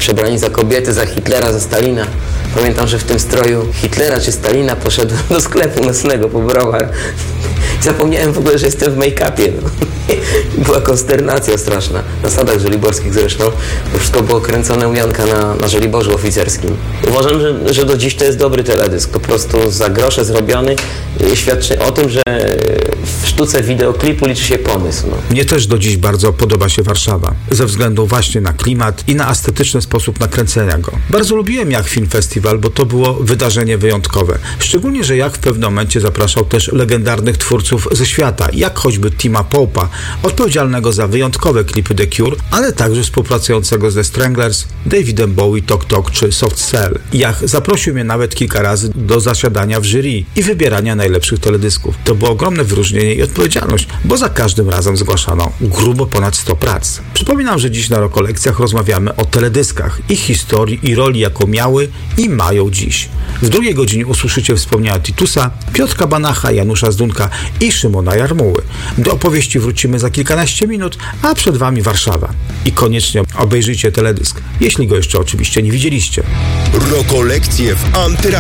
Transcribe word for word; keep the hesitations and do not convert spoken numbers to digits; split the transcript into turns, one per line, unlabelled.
przebrani za kobiety, za Hitlera, za Stalina. Pamiętam, że w tym stroju Hitlera czy Stalina poszedłem do sklepu nocnego po browar. Zapomniałem w ogóle, że jestem w make-upie. No. Była konsternacja straszna. Na sadach żoliborskich zresztą. To wszystko było kręcone u Janka na, na Żoliborzu oficerskim. Uważam, że, że do dziś to jest dobry teledysk. Po prostu za grosze zrobiony. Świadczy o tym, że w sztuce wideoklipu liczy się pomysł. No.
Mnie też do dziś bardzo podoba się Warszawa. Ze względu właśnie na klimat i na estetyczny sposób nakręcenia go. Bardzo lubiłem Jak Film Festiwal, bo to było wydarzenie wyjątkowe. Szczególnie, że Jak w pewnym momencie zapraszał też legendarnych twórców ze świata, jak choćby Tima Pope'a, odpowiedzialnego za wyjątkowe klipy The Cure, ale także współpracującego ze Stranglers, Davidem Bowie, Tok Tok czy Soft Cell. Jak zaprosił mnie nawet kilka razy do zasiadania w jury i wybierania najlepszych teledysków. To było ogromne wyróżnienie i odpowiedzialność, bo za każdym razem zgłaszano grubo ponad sto prac. Przypominam, że dziś na Rokolekcjach rozmawiamy o teledyskach, ich historii i roli, jaką miały i mają dziś. W drugiej godzinie usłyszycie wspomnienia Titusa, Piotrka Banacha, Janusza Zdunka i Szymona Jarmuły. Do opowieści wrócimy za kilkanaście minut, a przed Wami Warszawa. I koniecznie obejrzyjcie teledysk, jeśli go jeszcze oczywiście nie widzieliście.
Rokolekcje w Antyradiu.